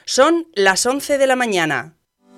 Son las 11 de la mañana.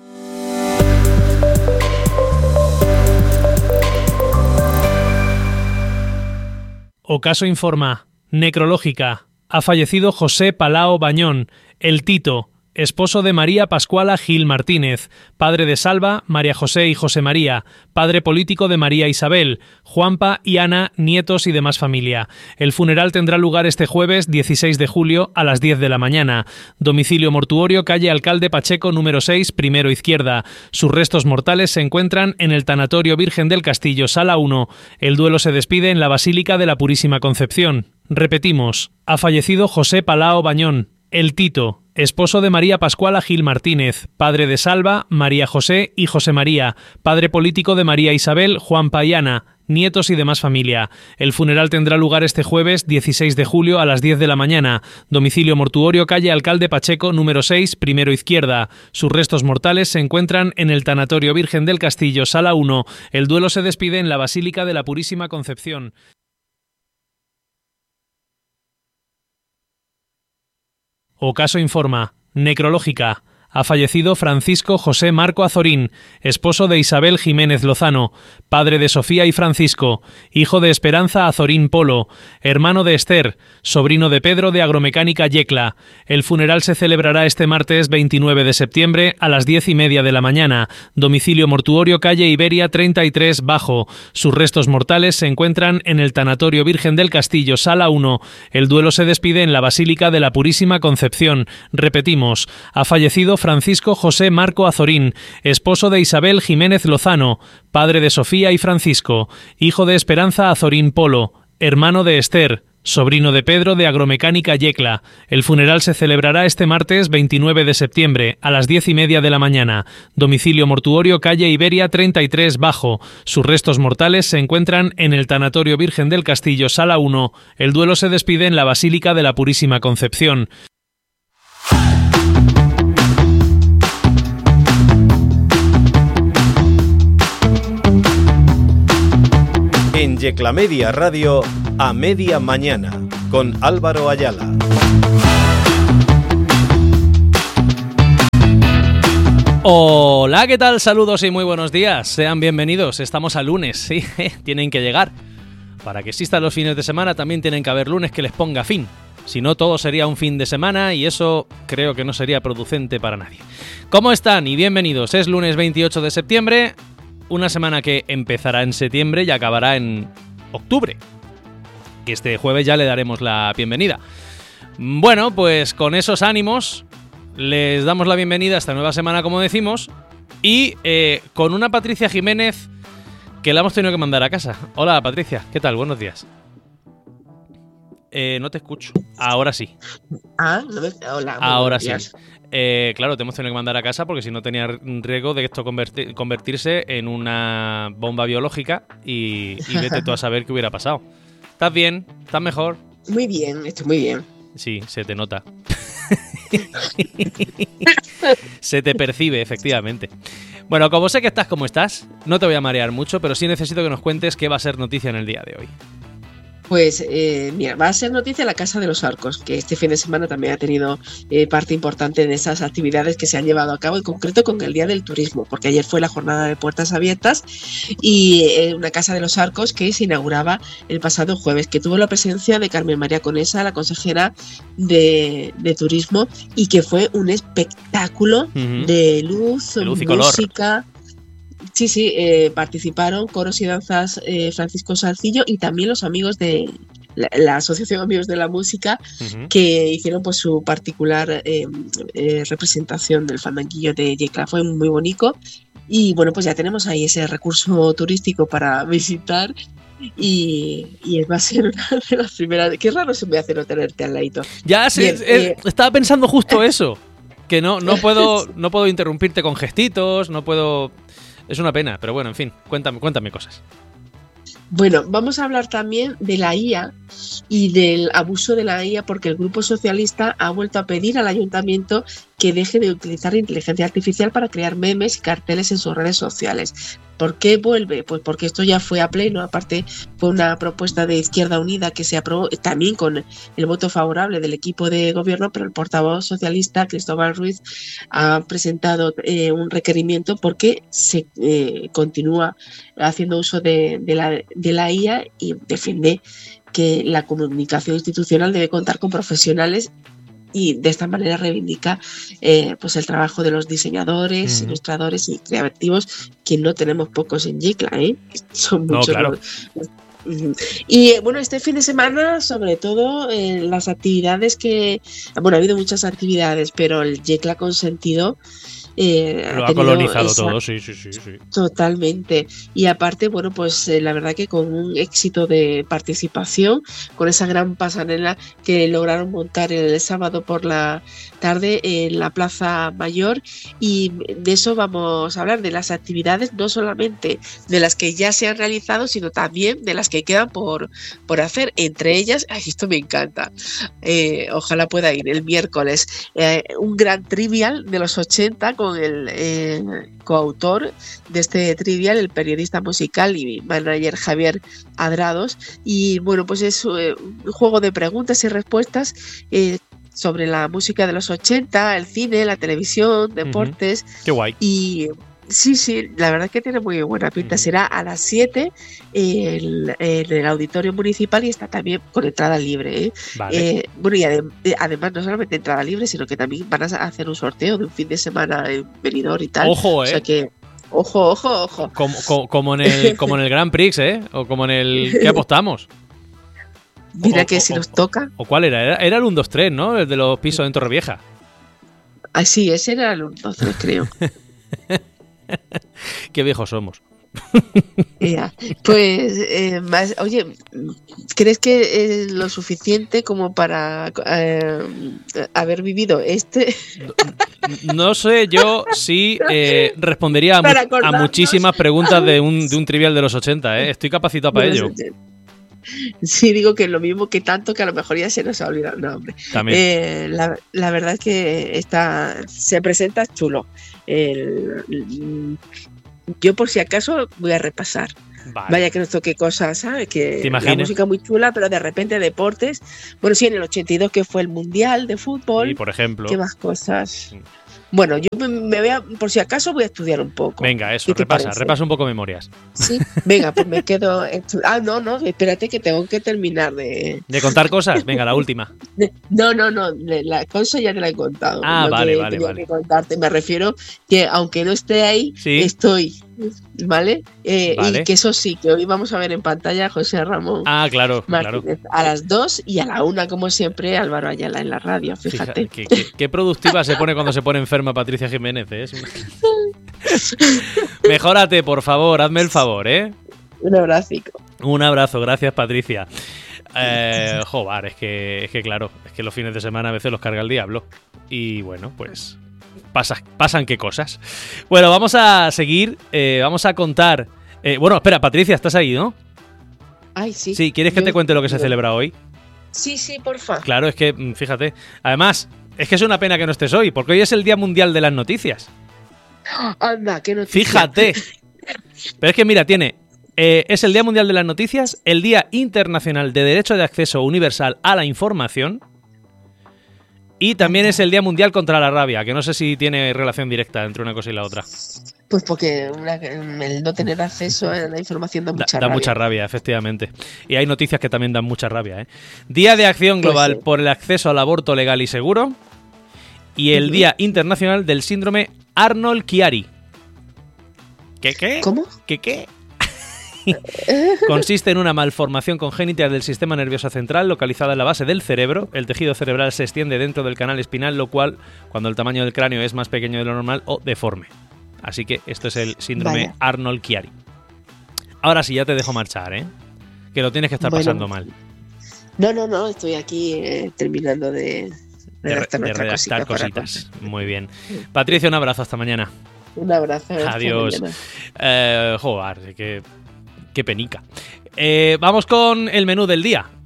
Ocaso informa. Necrológica. Ha fallecido José Palao Bañón, el Tito, esposo de María Pascuala Gil Martínez, padre de Salva, María José y José María, padre político de María Isabel, Juanpa y Ana, nietos y demás familia. El funeral tendrá lugar este jueves 16 de julio a las 10 de la mañana. Domicilio mortuorio, calle Alcalde Pacheco, número 6, primero izquierda. Sus restos mortales se encuentran en el Tanatorio Virgen del Castillo, Sala 1. El duelo se despide en la Basílica de la Purísima Concepción. Repetimos, ha fallecido José Palao Bañón, el Tito, esposo de María Pascuala Gil Martínez, padre de Salva, María José y José María, padre político de María Isabel, Juanpa y Ana, nietos y demás familia. El funeral tendrá lugar este jueves 16 de julio a las 10 de la mañana. Domicilio mortuorio, calle Alcalde Pacheco, número 6, primero izquierda. Sus restos mortales se encuentran en el Tanatorio Virgen del Castillo, Sala 1. El duelo se despide en la Basílica de la Purísima Concepción. Ocaso informa. Necrológica. Ha fallecido Francisco José Marco Azorín, esposo de Isabel Jiménez Lozano, padre de Sofía y Francisco, hijo de Esperanza Azorín Polo, hermano de Esther, sobrino de Pedro de Agromecánica Yecla. El funeral se celebrará este martes 29 de septiembre a las 10:30 de la mañana. Domicilio mortuorio, calle Iberia 33 Bajo. Sus restos mortales se encuentran en el Tanatorio Virgen del Castillo, Sala 1. El duelo se despide en la Basílica de la Purísima Concepción. Repetimos, ha fallecido Francisco José Marco Azorín, esposo de Isabel Jiménez Lozano, padre de Sofía y Francisco, hijo de Esperanza Azorín Polo, hermano de Esther, sobrino de Pedro de Agromecánica Yecla. El funeral se celebrará este martes 29 de septiembre a las 10:30 de la mañana. Domicilio mortuorio, calle Iberia 33 Bajo. Sus restos mortales se encuentran en el Tanatorio Virgen del Castillo, Sala 1. El duelo se despide en la Basílica de la Purísima Concepción. En Yecla Media Radio, a media mañana, con Álvaro Ayala. Hola, ¿qué tal? Saludos y muy buenos días. Sean bienvenidos. Estamos a lunes, sí, tienen que llegar. Para que existan los fines de semana también tienen que haber lunes que les ponga fin. Si no, todo sería un fin de semana y eso creo que no sería producente para nadie. ¿Cómo están? Y bienvenidos. Es lunes 28 de septiembre. Una semana que empezará en septiembre y acabará en octubre. Y este jueves ya le daremos la bienvenida. Bueno, pues con esos ánimos les damos la bienvenida a esta nueva semana, como decimos, y con una Patricia Jiménez que la hemos tenido que mandar a casa. Hola, Patricia, ¿qué tal? Buenos días. No te escucho. Ahora sí. Hola. Ahora sí. Claro, te hemos tenido que mandar a casa porque si no tenía riesgo de esto convertirse en una bomba biológica y vete tú a saber qué hubiera pasado. ¿Estás bien? ¿Estás mejor? Muy bien, estoy muy bien. Sí, se te nota. Se te percibe, efectivamente. Bueno, como sé que estás como estás, no te voy a marear mucho, pero sí necesito que nos cuentes qué va a ser noticia en el día de hoy. Pues mira, va a ser noticia la Casa de los Arcos, que este fin de semana también ha tenido parte importante en esas actividades que se han llevado a cabo, en concreto con el Día del Turismo, porque ayer fue la jornada de puertas abiertas y una Casa de los Arcos que se inauguraba el pasado jueves, que tuvo la presencia de Carmen María Conesa, la consejera de Turismo, y que fue un espectáculo de luz y música. Color. Sí, participaron coros y danzas Francisco Salcillo y también los amigos de la Asociación Amigos de la Música, que hicieron pues su particular representación del fandanguillo de Yecla. Fue muy bonito y bueno, pues ya tenemos ahí ese recurso turístico para visitar y va a ser una de las primeras. Qué raro se me hace no tenerte al ladito. Ya estaba pensando justo eso, que no puedo interrumpirte con gestitos, no puedo. Es una pena, pero bueno, en fin, cuéntame cosas. Bueno, vamos a hablar también de la IA y del abuso de la IA, porque el Grupo Socialista ha vuelto a pedir al Ayuntamiento que deje de utilizar inteligencia artificial para crear memes y carteles en sus redes sociales. ¿Por qué vuelve? Pues porque esto ya fue a pleno, aparte fue una propuesta de Izquierda Unida que se aprobó también con el voto favorable del equipo de gobierno, pero el portavoz socialista Cristóbal Ruiz ha presentado un requerimiento porque se continúa haciendo uso de la IA y defiende que la comunicación institucional debe contar con profesionales y de esta manera reivindica pues el trabajo de los diseñadores, ilustradores y creativos, que no tenemos pocos en Yecla, son muchos. No, claro. Y bueno, este fin de semana, sobre todo, las actividades ha habido muchas actividades, pero el Yecla Consentido lo ha colonizado todo, sí. Totalmente. Y aparte, bueno, pues la verdad que con un éxito de participación, con esa gran pasarela que lograron montar el sábado por la tarde en la Plaza Mayor, y de eso vamos a hablar, de las actividades, no solamente de las que ya se han realizado, sino también de las que quedan por hacer. Entre ellas, esto me encanta, ojalá pueda ir el miércoles, un gran trivial de los 80 con el coautor de este trivial, el periodista musical y manager Javier Adrados, y bueno, pues es un juego de preguntas y respuestas sobre la música de los 80, el cine, la televisión, deportes. Qué guay. Y sí, la verdad es que tiene muy buena pinta. Será a las 7 en el auditorio municipal y está también con entrada libre. Vale. Bueno, y además no solamente entrada libre, sino que también van a hacer un sorteo de un fin de semana en Benidorm y tal. Ojo, O sea que, ojo. Como en el Grand Prix, o como en el que apostamos. Mira que si nos toca. ¿O cuál era? Era el 1-2-3, ¿no? El de los pisos en Torrevieja. Ah, sí, ese era el 1-2-3, creo. Qué viejos somos. Pues, oye, ¿crees que es lo suficiente como para haber vivido este? No sé, yo sí respondería a muchísimas preguntas de un trivial de los 80, ¿eh? Estoy capacitado para ello. Sí, digo que lo mismo que tanto que a lo mejor ya se nos ha olvidado. No, hombre. También. La verdad es que se presenta chulo. Yo por si acaso voy a repasar. Vale. Vaya que nos toque cosas, ¿sabes? Que la música muy chula, pero de repente deportes. Bueno, sí, en el 82 que fue el Mundial de Fútbol. Y por ejemplo. ¿Qué más cosas? Bueno, yo me voy por si acaso voy a estudiar un poco. Venga, eso, repasa un poco memorias. Sí, venga, pues me quedo. No, espérate que tengo que terminar de contar cosas. Venga, la última. No, la cosa ya te la he contado. Vale. Que contarte. Me refiero que aunque no esté ahí, ¿sí? Estoy. ¿Vale? Vale. Y que eso sí, que hoy vamos a ver en pantalla a José Ramón claro. a las 2 y a la 1, como siempre, Álvaro Ayala en la radio, fíjate. Qué productiva se pone cuando se pone enferma Patricia Jiménez, ¿eh? Mejórate, por favor, hazme el favor, ¿eh? Un abrazo. Un abrazo, gracias, Patricia. Joder, es que claro, es que los fines de semana a veces los carga el diablo. Y bueno, pues pasan qué cosas. Bueno, vamos a seguir, vamos a contar. Bueno, espera, Patricia, ¿estás ahí, no? Ay, sí. Sí, ¿quieres que te cuente lo que se celebra hoy? Sí, porfa. Claro, es que, fíjate, además, es que es una pena que no estés hoy, porque hoy es el Día Mundial de las Noticias. Anda, qué noticia. Fíjate. Pero es que mira, es el Día Mundial de las Noticias, el Día Internacional de Derecho de Acceso Universal a la Información y también es el Día Mundial contra la Rabia, que no sé si tiene relación directa entre una cosa y la otra. Pues porque el no tener acceso a la información da mucha rabia. Da mucha rabia, efectivamente. Y hay noticias que también dan mucha rabia, ¿eh? Día de Acción Global por el Acceso al Aborto Legal y Seguro y el Día Internacional del Síndrome Arnold-Chiari. ¿Qué? ¿Cómo? ¿Qué? Consiste en una malformación congénita del sistema nervioso central localizada en la base del cerebro. El tejido cerebral se extiende dentro del canal espinal, lo cual, cuando el tamaño del cráneo es más pequeño de lo normal o deforme. Así que esto es el síndrome Arnold-Chiari. Ahora sí, ya te dejo marchar, ¿eh? Que lo tienes que estar pasando mal. No, estoy aquí terminando de redactar cositas. Muy bien. Patricia, un abrazo, hasta mañana. Un abrazo. Adiós. Joder, qué penica. Vamos con el menú del día.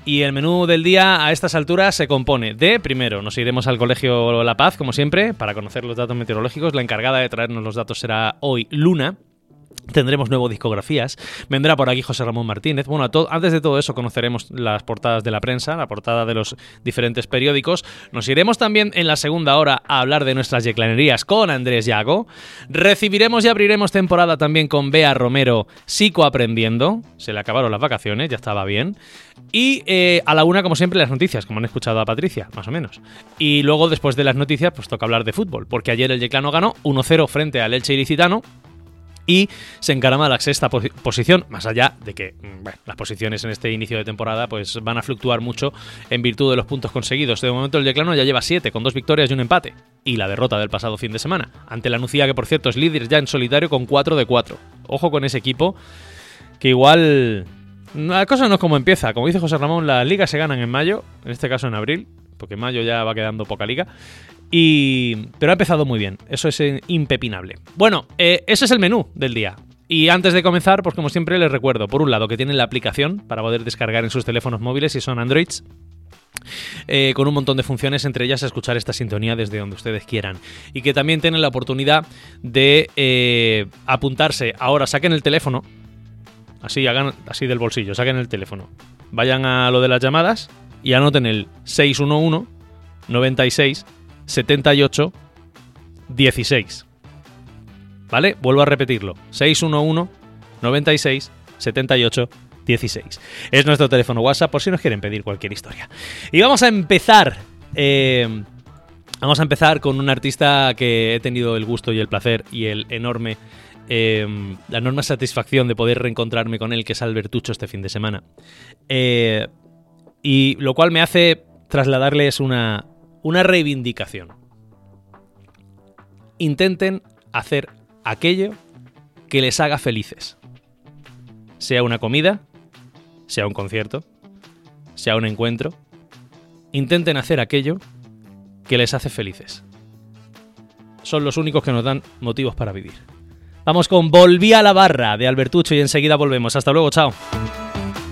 Y el menú del día a estas alturas se compone de, primero, nos iremos al Colegio La Paz, como siempre, para conocer los datos meteorológicos. La encargada de traernos los datos será hoy Luna. Tendremos nuevas discografías. Vendrá por aquí José Ramón Martínez. Bueno, antes de todo eso conoceremos las portadas de la prensa, la portada de los diferentes periódicos. Nos iremos también en la segunda hora a hablar de nuestras yeclanerías con Andrés Llago. Recibiremos y abriremos temporada también con Bea Romero, Psicoaprendiendo. Se le acabaron las vacaciones, ya estaba bien. Y a la una, como siempre, las noticias, como han escuchado a Patricia, más o menos. Y luego, después de las noticias, pues toca hablar de fútbol, porque ayer el Yeclano ganó 1-0 frente al Elche Ilicitano y se encarama a la sexta posición, más allá de que las posiciones en este inicio de temporada pues van a fluctuar mucho en virtud de los puntos conseguidos. De momento el Yeclano ya lleva 7, con 2 victorias y un empate, y la derrota del pasado fin de semana ante la Nucía, que por cierto es líder ya en solitario con 4 de 4. Ojo con ese equipo, que igual la cosa no es como empieza. Como dice José Ramón, las ligas se ganan en mayo, en este caso en abril, porque en mayo ya va quedando poca liga. Pero ha empezado muy bien, eso es impepinable. Bueno, ese es el menú del día. Y antes de comenzar, pues como siempre les recuerdo, por un lado, que tienen la aplicación para poder descargar en sus teléfonos móviles si son Androids, con un montón de funciones, entre ellas escuchar esta sintonía desde donde ustedes quieran. Y que también tienen la oportunidad de apuntarse. Ahora saquen el teléfono, así hagan así del bolsillo, saquen el teléfono, vayan a lo de las llamadas y anoten el 611 96 78 16. ¿Vale? Vuelvo a repetirlo. 611 96 78 16. Es nuestro teléfono WhatsApp por si nos quieren pedir cualquier historia. Y vamos a empezar. Vamos a empezar con un artista que he tenido el gusto y el placer y la enorme satisfacción de poder reencontrarme con él, que es Albertucho, este fin de semana. Y lo cual me hace trasladarles una reivindicación. Intenten hacer aquello que les haga felices. Sea una comida, sea un concierto, sea un encuentro. Intenten hacer aquello que les hace felices. Son los únicos que nos dan motivos para vivir. Vamos con Volví a la barra de Albertucho y enseguida volvemos. Hasta luego, chao.